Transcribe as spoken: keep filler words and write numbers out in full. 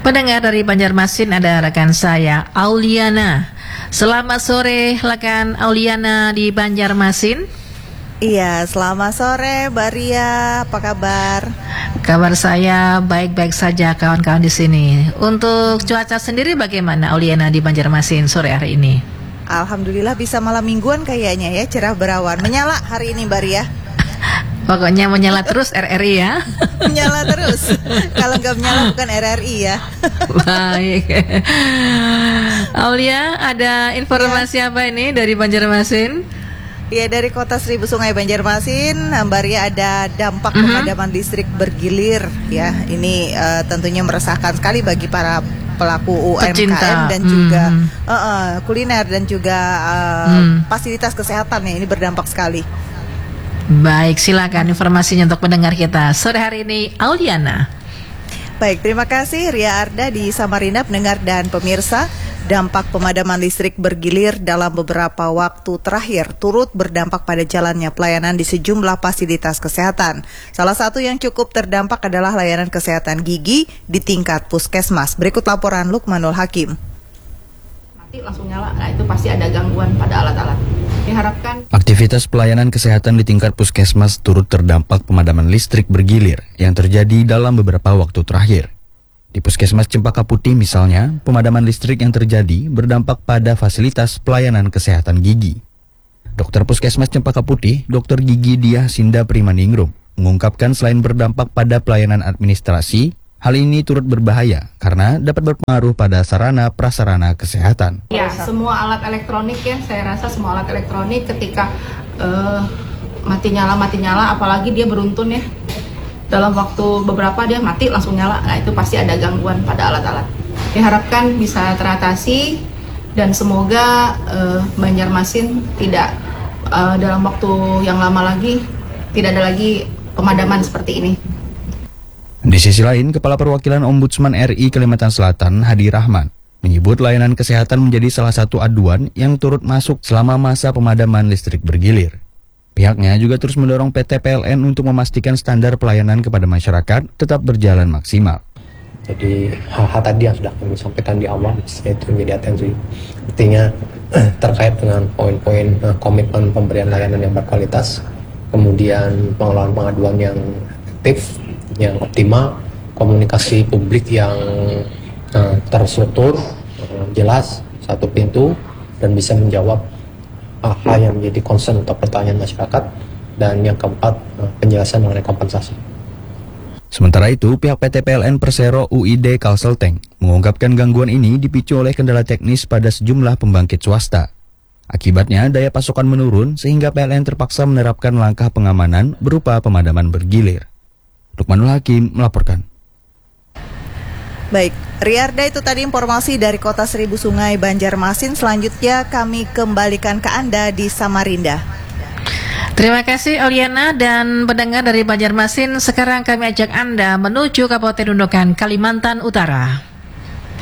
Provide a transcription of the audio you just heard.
Pendengar dari Banjarmasin, ada rekan saya Auliana. Selamat sore rekan Auliana di Banjarmasin. Iya, selamat sore Mbak Ria, apa kabar? Kabar saya baik-baik saja kawan-kawan di sini. Untuk cuaca sendiri bagaimana Auliana di Banjarmasin sore hari ini? Alhamdulillah bisa malam mingguan kayaknya ya, cerah berawan. Menyala hari ini Mbak Ria. Pokoknya menyala terus R R I ya. Menyala terus. Kalau nggak menyala bukan R R I ya. Baik. Aulia, ada informasi ya. Apa ini dari Banjarmasin? Ya, dari Kota Seribu Sungai Banjarmasin, Mbak Ria, ada dampak uh-huh. pemadaman listrik bergilir ya. Ini uh, tentunya meresahkan sekali bagi para pelaku U M K M Pecinta. dan juga hmm. uh, uh, kuliner dan juga uh, hmm. fasilitas kesehatan ya. Ini berdampak sekali. Baik, silakan informasinya untuk pendengar kita sore hari ini, Auliana. Baik, terima kasih Ria Arda di Samarinda. Pendengar dan pemirsa, dampak pemadaman listrik bergilir dalam beberapa waktu terakhir turut berdampak pada jalannya pelayanan di sejumlah fasilitas kesehatan. Salah satu yang cukup terdampak adalah layanan kesehatan gigi di tingkat puskesmas. Berikut laporan Lukmanul Hakim. Nanti langsung nyala, nah itu pasti ada gangguan pada alat-alat. Diharapkan aktivitas pelayanan kesehatan di tingkat puskesmas turut terdampak pemadaman listrik bergilir yang terjadi dalam beberapa waktu terakhir. Di Puskesmas Cempaka Putih misalnya, pemadaman listrik yang terjadi berdampak pada fasilitas pelayanan kesehatan gigi. Dokter Puskesmas Cempaka Putih, Dokter Gigi Diah Sinda Primaningrum, mengungkapkan selain berdampak pada pelayanan administrasi, hal ini turut berbahaya karena dapat berpengaruh pada sarana prasarana kesehatan. Ya, semua alat elektronik ya, saya rasa semua alat elektronik ketika uh, mati nyala mati nyala, apalagi dia beruntun ya. Dalam waktu beberapa dia mati langsung nyala, nah itu pasti ada gangguan pada alat-alat. Diharapkan bisa teratasi dan semoga uh, Banjarmasin tidak uh, dalam waktu yang lama lagi tidak ada lagi pemadaman seperti ini. Di sisi lain, Kepala Perwakilan Ombudsman R I Kalimantan Selatan, Hadi Rahman, menyebut layanan kesehatan menjadi salah satu aduan yang turut masuk selama masa pemadaman listrik bergilir. Pihaknya juga terus mendorong P T P L N untuk memastikan standar pelayanan kepada masyarakat tetap berjalan maksimal. Jadi hal-hal tadi yang sudah kami sampaikan di awal, itu menjadi atensi. Artinya terkait dengan poin-poin komitmen pemberian layanan yang berkualitas, kemudian pengelolaan pengaduan yang efektif, yang optimal, komunikasi publik yang uh, terstruktur, uh, jelas, satu pintu, dan bisa menjawab hal-hal yang menjadi concern atau pertanyaan masyarakat, dan yang keempat, uh, penjelasan mengenai kompensasi. Sementara itu, pihak P T P L N Persero U I D Kalselteng mengungkapkan gangguan ini dipicu oleh kendala teknis pada sejumlah pembangkit swasta. Akibatnya, daya pasokan menurun sehingga P L N terpaksa menerapkan langkah pengamanan berupa pemadaman bergilir. Lukmanul Hakim melaporkan. Baik, Riarda, itu tadi informasi dari Kota Seribu Sungai Banjarmasin. Selanjutnya kami kembalikan ke Anda di Samarinda. Terima kasih Auliana dan pendengar dari Banjarmasin. Sekarang kami ajak Anda menuju Kabupaten Nunukan, Kalimantan Utara.